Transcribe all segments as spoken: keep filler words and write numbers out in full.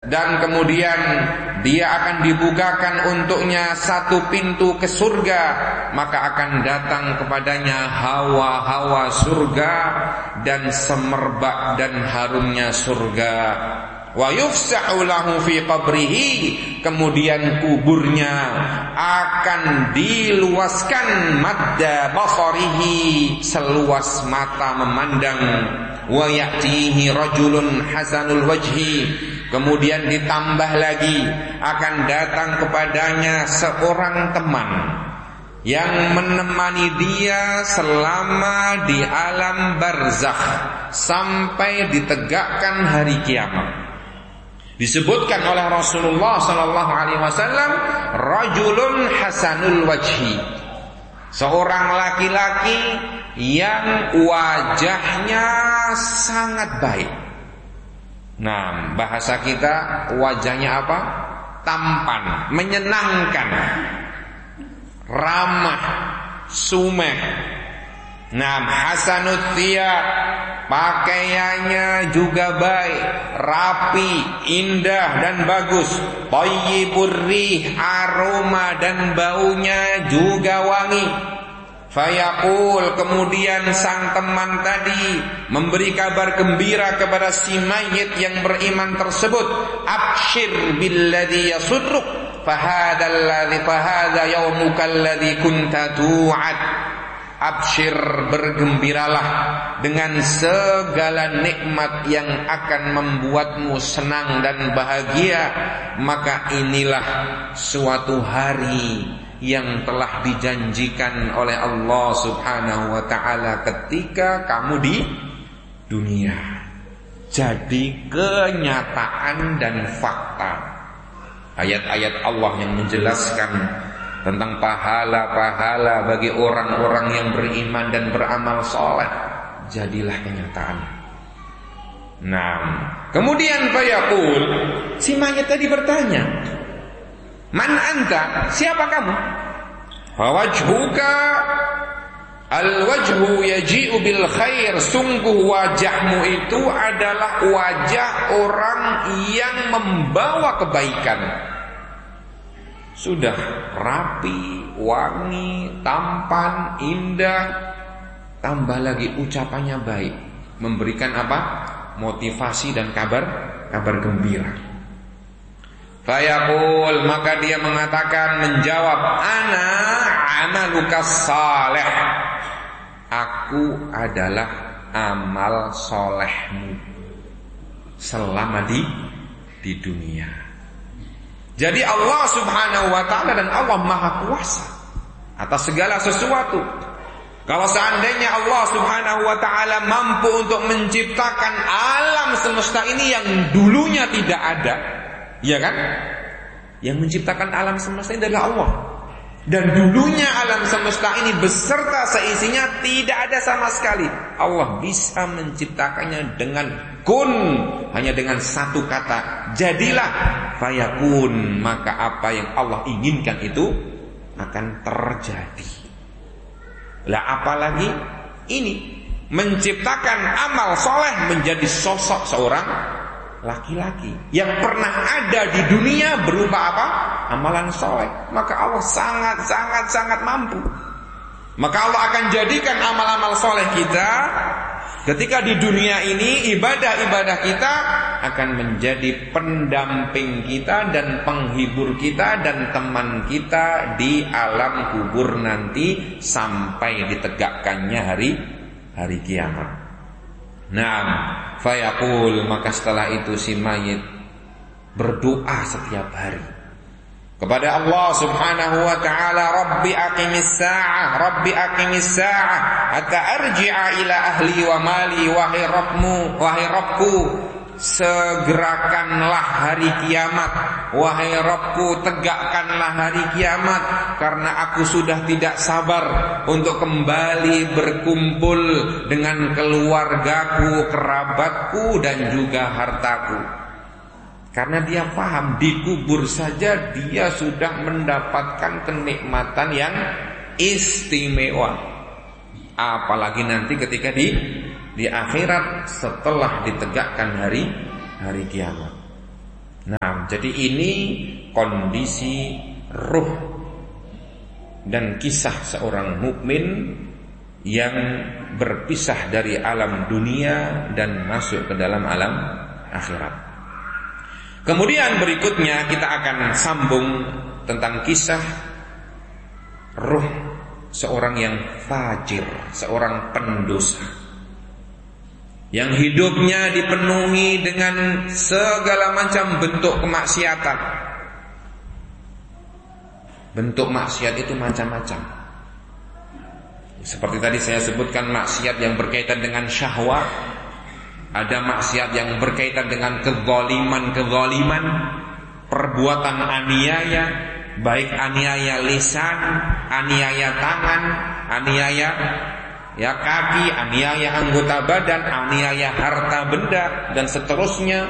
dan kemudian dia akan dibukakan untuknya satu pintu ke surga, maka akan datang kepadanya hawa-hawa surga dan semerbak dan harumnya surga. Wa yufsahu lahu fi qabrihi, kemudian kuburnya akan diluaskan madda basarihi, seluas mata memandang. Wa ya'tihi rajulun hasanul wajhi, kemudian ditambah lagi akan datang kepadanya seorang teman yang menemani dia selama di alam barzakh sampai ditegakkan hari kiamat. Disebutkan oleh Rasulullah sallallahu alaihi wasallam, rajulun hasanul wajhi, seorang laki-laki yang wajahnya sangat baik. Nah, bahasa kita wajahnya apa? Tampan, menyenangkan, ramah, sumeh. Nah, hasanut thiyab, pakaiannya juga baik, rapi, indah dan bagus. Thayyibur rih, aroma dan baunya juga wangi. Fayaqul, kemudian sang teman tadi memberi kabar gembira kepada si mayit yang beriman tersebut, abshir billadhi yasurruk, fahadha alladhi fahadha yawmuka alladhi kunta tu'ad. Abshir, bergembiralah dengan segala nikmat yang akan membuatmu senang dan bahagia, maka inilah suatu hari yang telah dijanjikan oleh Allah Subhanahu wa ta'ala ketika kamu di dunia. Jadi kenyataan dan fakta. Ayat-ayat Allah yang menjelaskan tentang pahala-pahala bagi orang-orang yang beriman dan beramal soleh, jadilah kenyataan. Nah, kemudian fayaqul, si mayit tadi bertanya, man anta, siapa kamu? Fawajhuka al-wajhu yaji'u bil khair, sungguh wajahmu itu adalah wajah orang yang membawa kebaikan. Sudah rapi, wangi, tampan, indah, tambah lagi ucapannya baik, memberikan apa? Motivasi dan kabar kabar gembira. Fayaqul, maka dia mengatakan, menjawab, ana amaluka salih, aku adalah amal solehmu selama di di dunia. Jadi Allah Subhanahu wa ta'ala dan Allah Maha Kuasa atas segala sesuatu. Kalau seandainya Allah Subhanahu wa ta'ala mampu untuk menciptakan alam semesta ini yang dulunya tidak ada, ya kan? Yang menciptakan alam semesta ini adalah Allah. Dan dulunya alam semesta ini beserta seisinya tidak ada sama sekali. Allah bisa menciptakannya dengan kun, hanya dengan satu kata, jadilah, fayakun, maka apa yang Allah inginkan itu akan terjadi. Lah apalagi ini menciptakan amal soleh menjadi sosok seorang laki-laki yang pernah ada di dunia berupa apa? Amalan soleh. Maka Allah sangat sangat sangat mampu. Maka Allah akan jadikan amal-amal soleh kita ketika di dunia ini, ibadah-ibadah kita akan menjadi pendamping kita dan penghibur kita dan teman kita di alam kubur nanti sampai ditegakkannya hari hari kiamat. Nah, fayaqul, maka setelah itu si mayit berdoa setiap hari kepada Allah Subhanahu wa ta'ala, Rabbi aqimis sa'ah, Rabbi aqimis sa'ah hatta arji'a ila ahli wa mali, wahai Rabbmu, wahai Rabbku, segerakanlah hari kiamat, wahai Rabbku, tegakkanlah hari kiamat, karena aku sudah tidak sabar untuk kembali berkumpul dengan keluargaku, kerabatku dan juga hartaku. Karena dia paham dikubur saja dia sudah mendapatkan kenikmatan yang istimewa, apalagi nanti ketika di di akhirat setelah ditegakkan hari hari kiamat. Nah, jadi ini kondisi ruh dan kisah seorang mukmin yang berpisah dari alam dunia dan masuk ke dalam alam akhirat. Kemudian berikutnya kita akan sambung tentang kisah ruh seorang yang fajir, seorang pendosa, yang hidupnya dipenuhi dengan segala macam bentuk kemaksiatan. Bentuk maksiat itu macam-macam. Seperti tadi saya sebutkan, maksiat yang berkaitan dengan syahwat, ada maksiat yang berkaitan dengan kezaliman-kezaliman, perbuatan aniaya, baik aniaya lisan, aniaya tangan, aniaya ya kaki, aniaya anggota badan, aniaya harta benda, dan seterusnya.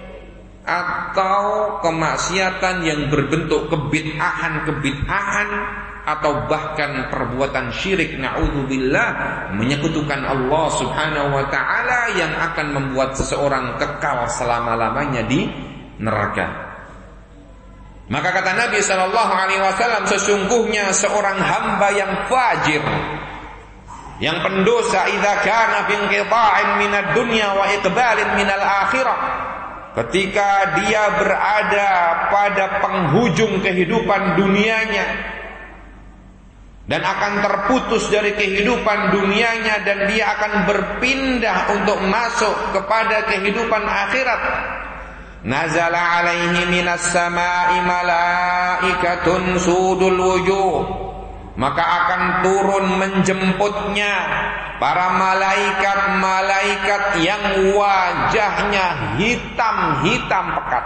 Atau kemaksiatan yang berbentuk kebid'ahan-kebid'ahan, atau bahkan perbuatan syirik, na'udzubillah, menyekutukan Allah subhanahu wa ta'ala, yang akan membuat seseorang kekal selama-lamanya di neraka. Maka kata Nabi sallallahu alaihi wasallam, sesungguhnya seorang hamba yang fajir, yang pendosa, idza kana fi inqita'in minad dunya wa iqbalin minal akhirah, ketika dia berada pada penghujung kehidupan dunianya dan akan terputus dari kehidupan dunianya, dan dia akan berpindah untuk masuk kepada kehidupan akhirat, nazala alaihi minas sama'i malaikatun sudul wujuh, maka akan turun menjemputnya para malaikat-malaikat yang wajahnya hitam-hitam pekat.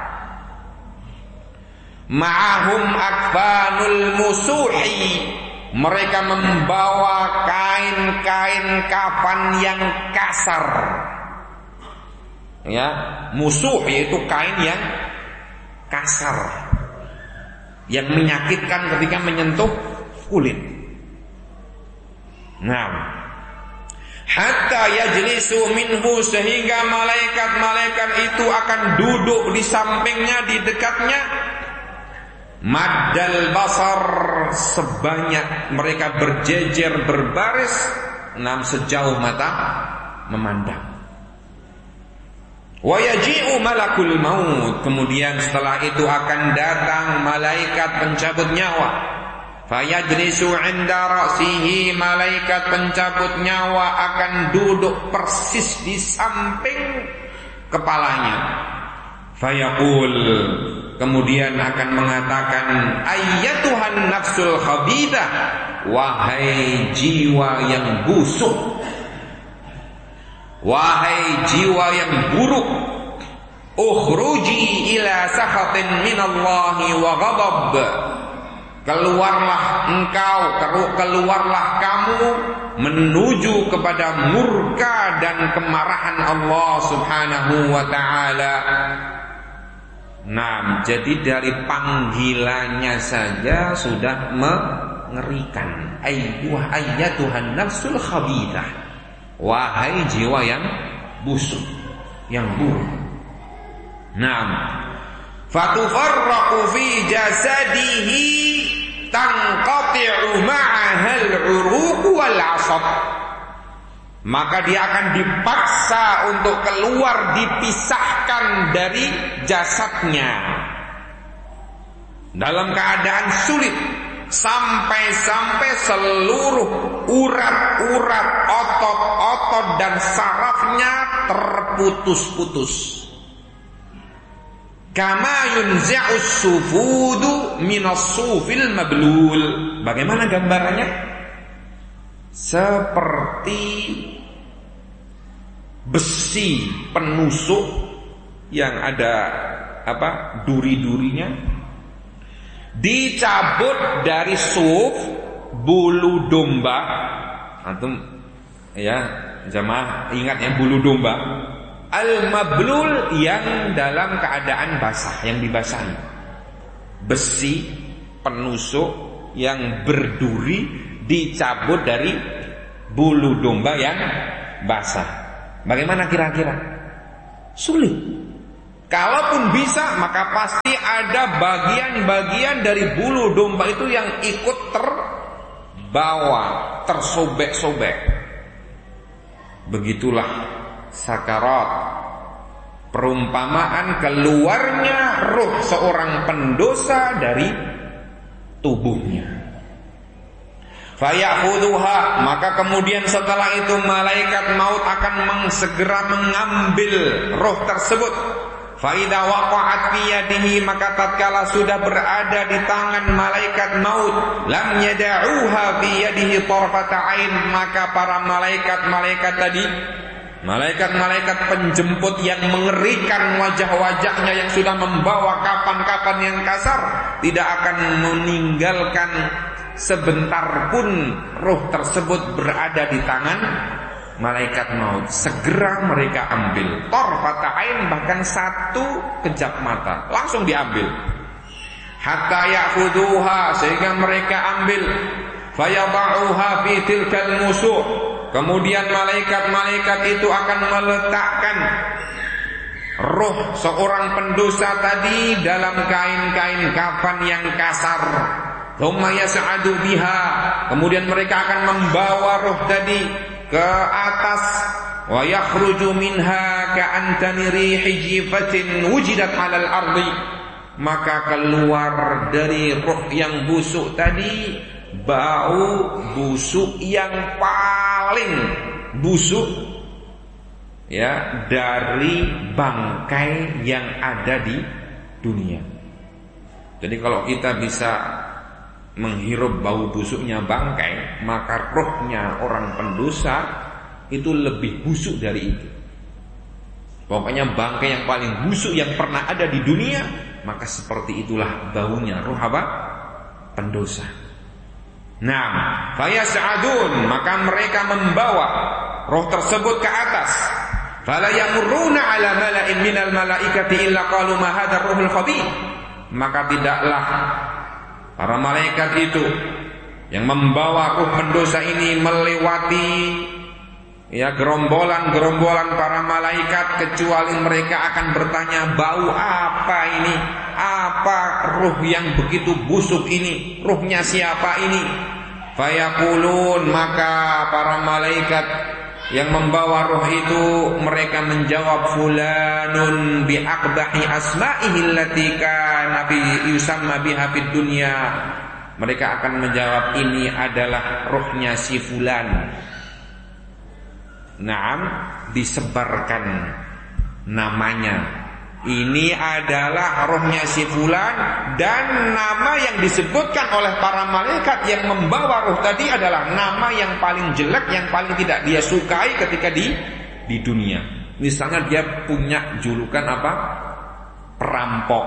Ma'ahum akfanul musuhi, mereka membawa kain-kain kafan yang kasar. Ya, musuh yaitu kain yang kasar, yang menyakitkan ketika menyentuh kulit. Nah, hatta yajlisu minhu, sehingga malaikat-malaikat itu akan duduk di sampingnya, di dekatnya. Maddal basar, sebanyak mereka berjejer berbaris, enam sejauh mata memandang. Wa yaji'u malakul maut, kemudian setelah itu akan datang malaikat pencabut nyawa. Fayajlisu 'inda ra'sihi, malaikat pencabut nyawa akan duduk persis di samping kepalanya. Fayaqul, kemudian akan mengatakan, ayyatuhan nafsul khabidah, wahai jiwa yang busuk, wahai jiwa yang buruk, ukhruji ila sakhatin minallahi wa ghadab, keluarlah engkau, keluarlah kamu menuju kepada murka dan kemarahan Allah subhanahu wa ta'ala. Nah, jadi dari panggilannya saja sudah mengerikan. Ayyuh ayyatuhan nafsul khabidah, wahai jiwa yang busuk, yang buruk. Nah, fatufarraqu fi jasadihi tanqati'u ma'ahal 'uruq wal 'asab, maka dia akan dipaksa untuk keluar, dipisahkan dari jasadnya dalam keadaan sulit, sampai-sampai seluruh urat-urat, otot-otot dan sarafnya terputus-putus. Kama yunzi'us sufudu minas sufil mablul. Bagaimana gambarannya? Seperti besi penusuk yang ada apa duri-durinya, dicabut dari suf, bulu domba. Antum ya jamaah ingat ya, bulu domba al-mablul yang dalam keadaan basah, yang dibasahi. Besi penusuk yang berduri dicabut dari bulu domba yang basah. Bagaimana kira-kira? Sulit. Kalaupun bisa, maka pasti ada bagian-bagian dari bulu domba itu yang ikut terbawa, tersobek-sobek. Begitulah sakarat, perumpamaan keluarnya ruh seorang pendosa dari tubuhnya. Fayakhudhuha, maka kemudian setelah itu malaikat maut akan segera mengambil roh tersebut. Fa idza waqa'at fi yadihi, maka tatkala sudah berada di tangan malaikat maut, lam yad'uha fi yadihi tarfata ain, maka para malaikat-malaikat tadi, malaikat-malaikat penjemput yang mengerikan wajah-wajahnya yang sudah membawa kapan-kapan yang kasar, tidak akan meninggalkan sebentar pun roh tersebut berada di tangan malaikat maut. Segera mereka ambil, tarfata ain, bahkan satu kejap mata langsung diambil. Hatta ya'khudhuha, sehingga mereka ambil. Fayada'uha fi tilkal musuh, kemudian malaikat-malaikat itu akan meletakkan roh seorang pendosa tadi dalam kain-kain kafan yang kasar. Thumma yas'adu biha, kemudian mereka akan membawa roh tadi ke atas. Wa yakhruju minha ka'antani rihi jifatin wujidat 'alal ardi, maka keluar dari roh yang busuk tadi bau busuk yang paling busuk ya dari bangkai yang ada di dunia. Jadi kalau kita bisa menghirup bau busuknya bangkai, maka rohnya orang pendosa itu lebih busuk dari itu. Pokoknya bangkai yang paling busuk yang pernah ada di dunia, maka seperti itulah baunya roh apa? Pendosa. Nah, fayas'adun, maka mereka membawa roh tersebut ke atas. Fala yamurruna ala mala'in minal malaikati illa qalu ma hadzal ruhul khabith, maka tidaklah para malaikat itu yang membawa ruh pendosa ini melewati ya gerombolan-gerombolan para malaikat, kecuali mereka akan bertanya, bau apa ini? Apa ruh yang begitu busuk ini? Ruhnya siapa ini? Fayaqulun, maka para malaikat yang membawa roh itu mereka menjawab, fulanun bi aqbahi asma'ihi allati kana bi yusamma biha fid dunya. Mereka akan menjawab, ini adalah rohnya si fulan. Naam, disebarkan namanya. Ini adalah rohnya si fulan, dan nama yang disebutkan oleh para malaikat yang membawa roh tadi adalah nama yang paling jelek, yang paling tidak dia sukai ketika di di dunia. Misalnya dia punya julukan apa? Perampok,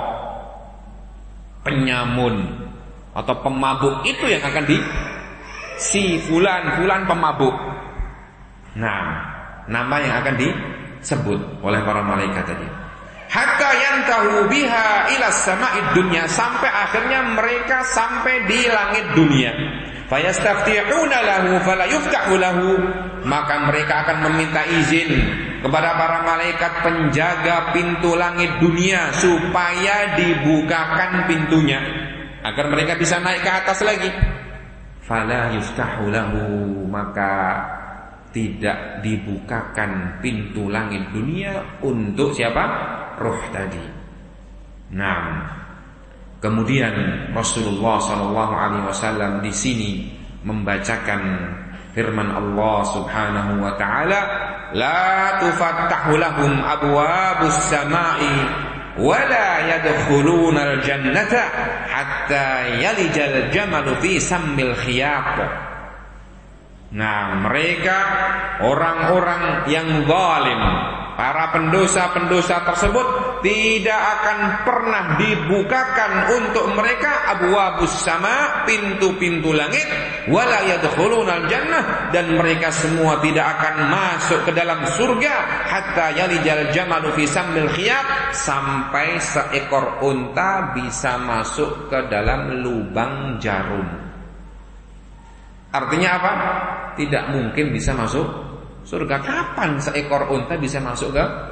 penyamun, atau pemabuk. Itu yang akan di si fulan, fulan pemabuk. Nah, nama yang akan disebut oleh para malaikat tadi. Hatta yantahu biha ila sama'id dunya, sampai akhirnya mereka sampai di langit dunia. Fayastaftihuna lahu fala yuftahu lahu, maka mereka akan meminta izin kepada para malaikat penjaga pintu langit dunia supaya dibukakan pintunya agar mereka bisa naik ke atas lagi. Fala yuftahu lahu, maka tidak dibukakan pintu langit dunia untuk siapa? Roh tadi. Nah, kemudian Rasulullah Shallallahu Alaihi Wasallam di sini membacakan firman Allah Subhanahu Wa Taala, la tufattahu lahum abwabus samai wa la yadkhuluna al-jannata hatta yalijal jamalu fi sammil khiyat. Nah, mereka orang-orang yang zalim, para pendosa-pendosa tersebut tidak akan pernah dibukakan untuk mereka abwabus sama, pintu-pintu langit, wala yadkhulunal jannah, dan mereka semua tidak akan masuk ke dalam surga hatta yalijal jamalu fi sammil khiyat, sampai seekor unta bisa masuk ke dalam lubang jarum. Artinya apa? Tidak mungkin bisa masuk surga. Kapan seekor unta bisa masuk ke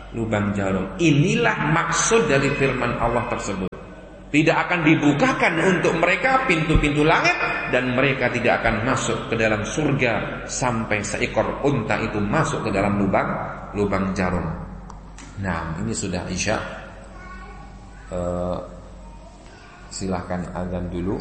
lubang jarum. Inilah maksud dari firman Allah tersebut. Tidak akan dibukakan untuk mereka pintu-pintu langit, dan mereka tidak akan masuk ke dalam surga sampai seekor unta itu masuk ke dalam lubang lubang jarum. Nah, ini sudah Isya. Uh, silahkan azan dulu.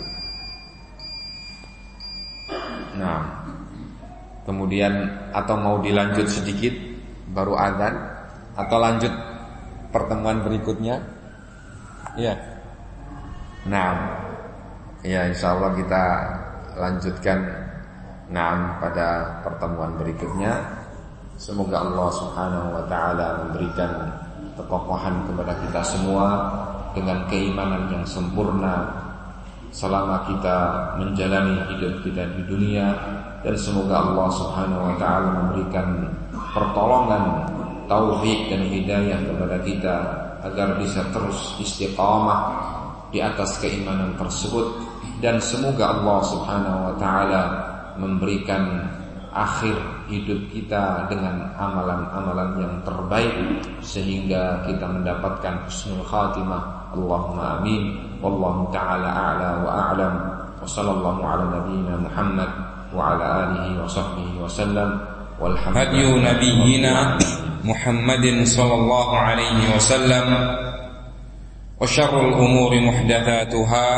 Nah, kemudian atau mau dilanjut sedikit baru azan, atau lanjut pertemuan berikutnya? Ya. Nah, ya insya Allah kita lanjutkan nah pada pertemuan berikutnya. Semoga Allah Subhanahu wa ta'ala memberikan kekokohan kepada kita semua dengan keimanan yang sempurna selama kita menjalani hidup kita di dunia, dan semoga Allah Subhanahu wa ta'ala memberikan pertolongan, taufik dan hidayah kepada kita agar bisa terus istiqamah di atas keimanan tersebut, dan semoga Allah Subhanahu wa ta'ala memberikan akhir hidup kita dengan amalan-amalan yang terbaik sehingga kita mendapatkan husnul khatimah. Allahumma amin. Wallahu ta'ala a'la wa a'lam. Wa sallallahu ala nabiyyina Muhammad wa ala alihi wa sahbihi wa sallam. Walhamdulillah. Hadiyu nabiyyina Muhammadin sallallahu alaihi wasallam. وشر الأمور محدثاتها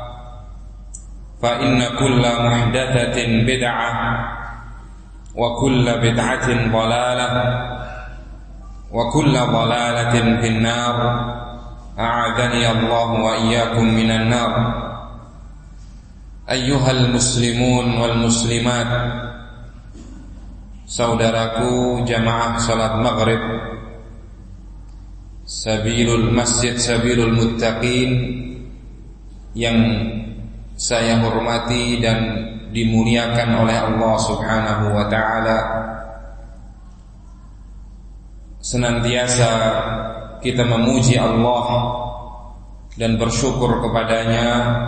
فإن كل محدثة بدعة وكل بدعة ضلالة وكل ضلالة في النار أعاذني الله وإياكم من النار. أيها المسلمون والمسلمات, saudaraku jamaah salat maghrib Sabilul Masjid Sabilul Muttaqin yang saya hormati dan dimuliakan oleh Allah Subhanahu wa ta'ala. Senantiasa kita memuji Allah dan bersyukur kepadanya,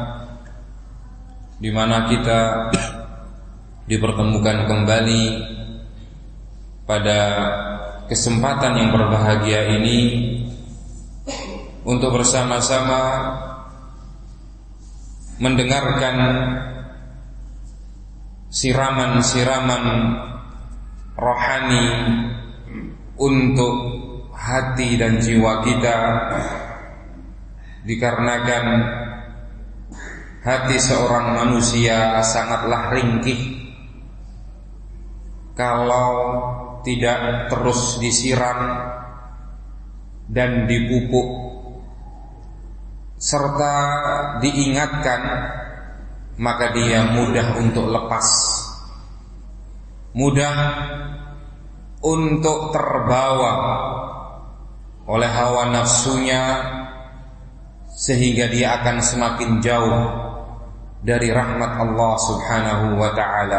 di mana kita dipertemukan kembali pada kesempatan yang berbahagia ini untuk bersama-sama mendengarkan siraman-siraman rohani untuk hati dan jiwa kita, dikarenakan hati seorang manusia sangatlah ringkih kalau tidak terus disiram dan dipupuk serta diingatkan, maka dia mudah untuk lepas, mudah untuk terbawa oleh hawa nafsunya, sehingga dia akan semakin jauh dari rahmat Allah Subhanahu wa ta'ala.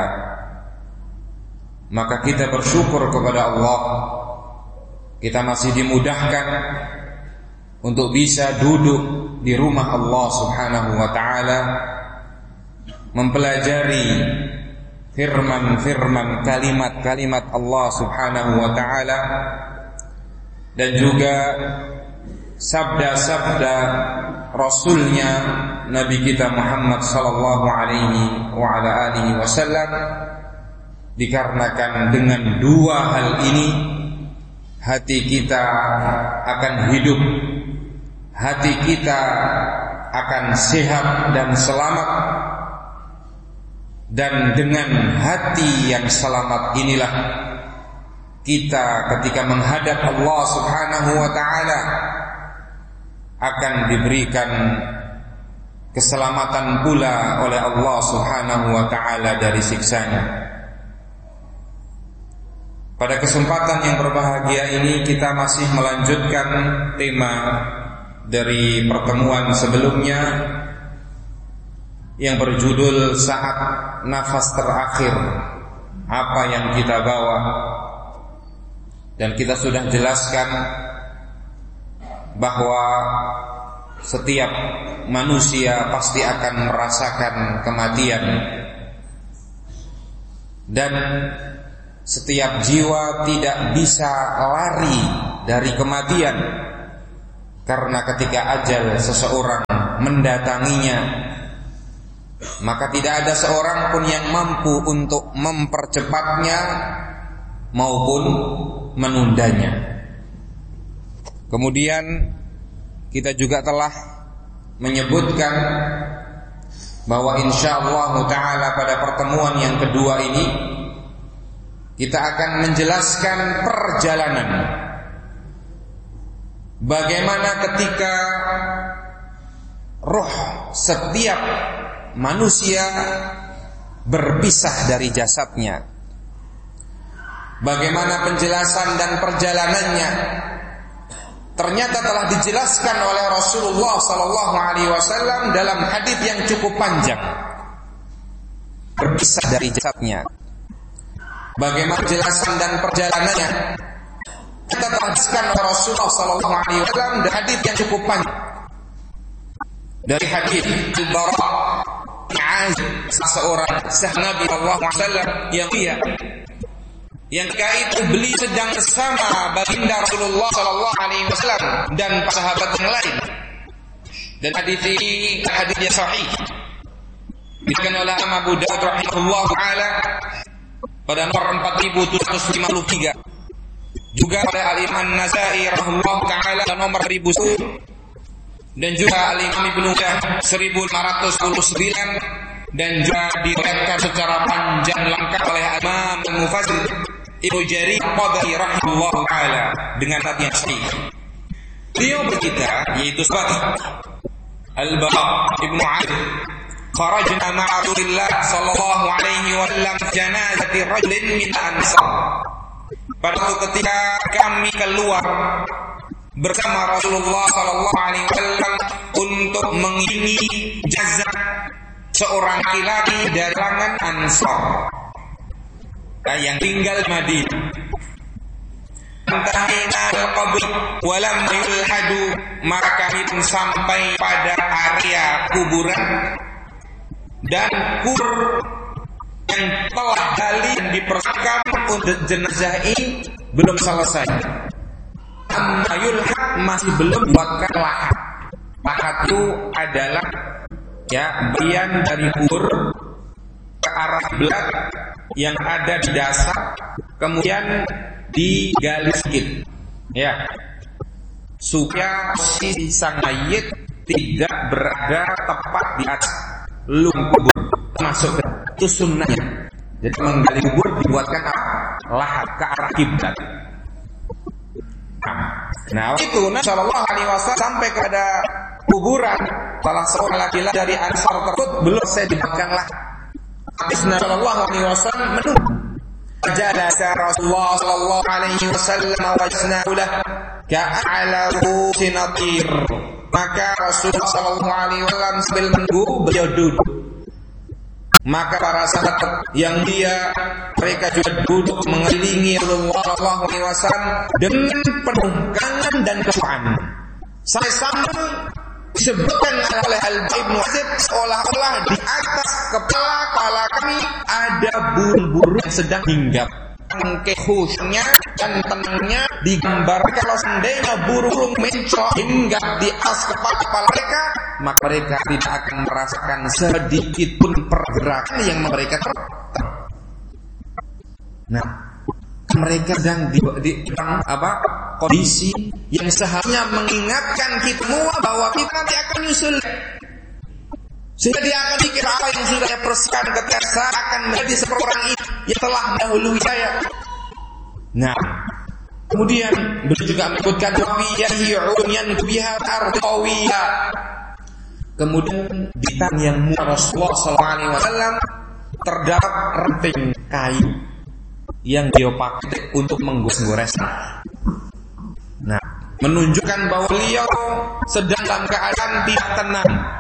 Maka kita bersyukur kepada Allah, kita masih dimudahkan untuk bisa duduk di rumah Allah Subhanahu wa ta'ala, mempelajari firman-firman, kalimat-kalimat Allah Subhanahu wa ta'ala, dan juga sabda-sabda Rasulnya Nabi kita Muhammad sallallahu alaihi wa ala alihi wasallam. Dikarenakan dengan dua hal ini hati kita akan hidup, hati kita akan sehat dan selamat. Dan dengan hati yang selamat inilah kita ketika menghadap Allah Subhanahu wa ta'ala akan diberikan keselamatan pula oleh Allah Subhanahu wa ta'ala dari siksanya. Pada kesempatan yang berbahagia ini kita masih melanjutkan tema dari pertemuan sebelumnya yang berjudul saat nafas terakhir, apa yang kita bawa. Dan kita sudah jelaskan bahwa setiap manusia pasti akan merasakan kematian, dan setiap jiwa tidak bisa lari dari kematian. Karena ketika ajal seseorang mendatanginya, maka tidak ada seorang pun yang mampu untuk mempercepatnya maupun menundanya. Kemudian kita juga telah menyebutkan bahwa insyaallah ta'ala pada pertemuan yang kedua ini kita akan menjelaskan perjalanan bagaimana ketika roh setiap manusia berpisah dari jasadnya. Bagaimana penjelasan dan perjalanannya ternyata telah dijelaskan oleh Rasulullah sallallahu alaihi wasallam dalam hadis yang cukup panjang. Berpisah dari jasadnya. Bagaimana penjelasan dan perjalanannya kita telah dijelaskan oleh Rasulullah sallallahu alaihi wasallam dalam hadis yang cukup panjang. Dari hadis Al-Bara' bin Azib, seorang sahabat Nabi sallallahu alaihi wasallam yang dia yang ketika itu beliau sedang bersama baginda Rasulullah sallallahu alaihi wasallam dan para sahabat yang lain. Dan hadis ini hadis yang sahih. Diriwayatkan oleh Imam Abu Dawud rahimahullah taala pada nomor empat ribu tujuh ratus lima puluh tiga. Juga oleh Al-Imam An-Nasa'i rahimahullah taala nomor seribu dan juga Al-Imam Ibnu Majah seribu lima ratus sembilan dan juga diriwayatkan secara panjang lengkap oleh Imam Al-Mufassir Ibnu Jarir Tabari rahimahullah taala dengan hadis yang sahih. Beliau berkata, yaitu sahabat Al-Bara' Ibnu Azib, "Kharajna ma'a Rasulillah sallallahu alaihi wasallam janazati rajulin min Ansar." Pada waktu ketika kami keluar bersama Rasulullah sallallahu alaihi wasallam untuk mengiringi jenazah seorang laki-laki dari kalangan Ansar yang tinggal di Madinah. Antahina al-qabr walam yulhadu, maka kami pun sampai pada area kuburan dan kubur yang telah kali dipersiapkan untuk jenazah ini belum selesai. Amma yulhad, masih belum buatkan lahat. Lahat itu adalah ya bagian dari kubur ke arah belat yang ada di dasar, kemudian digali sedikit, ya, supaya si sang mayit tidak berada tepat di atas lubang kubur, masuk ke itu sunnahnya. Jadi menggali kubur dibuatkan lahat ke arah kiblat. Nah, itu Nabi Shallallahu Alaihi Wasallam sampai kepada kuburan salah seorang laki-laki dari Ansar tersebut belum saya dibuatkan lahat. Nabi Shallallahu Alaihi Wasallam menunggu. Jalasa Rasulullah Shallallahu Alaihi Wasallam wajnahu lah ka'alahu sinatir. Maka Rasulullah Shallallahu Alaihi Wasallam sambil menunggu beliau duduk. Maka para sahabat yang dia mereka juga duduk mengelilingi Rasulullah Shallallahu Alaihi Wasallam dengan penuh kangen dan kesukaan. Sampai-sampai disebutkan oleh Al-Bara' bin Azib seolah-olah di atas kepala kepala kami ada burung-burung yang sedang hinggap. Kekhusyuknya dan tenangnya digambarkan kalau seandainya burung-burung mencok hinggap di atas kepala-kepala mereka, maka mereka tidak akan merasakan sedikit pun pergerakan yang mereka tertarik. Nah, mereka sedang di, di apa kondisi yang seharusnya mengingatkan kita semua bahwa kita nanti akan nyusul, sehingga dia akan pikir apa yang sudah saya persiapkan ketika saya akan menjadi seperti orang ini yang telah mendahului saya. Nah, kemudian beliau juga menyebutkan yang biha arqawiya. Kemudian di tangan yang mulia Rasulullah sallallahu alaihi wasallam terdapat ranting kayu yang dia pakai untuk menggores-goresnya. Nah, menunjukkan bahwa beliau sedang dalam keadaan tidak tenang.